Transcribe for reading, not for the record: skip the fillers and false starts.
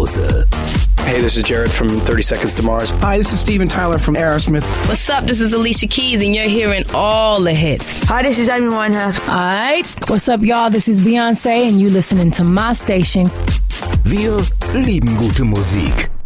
Pause. Hey, this is Jared from 30 Seconds to Mars. Hi, this is Steven Tyler from Aerosmith. What's up? This is Alicia Keys, and you're hearing all the hits. Hi, this is Amy Winehouse. Alright. What's up, y'all? This is Beyoncé, and you listening to my station. Wir lieben gute Musik.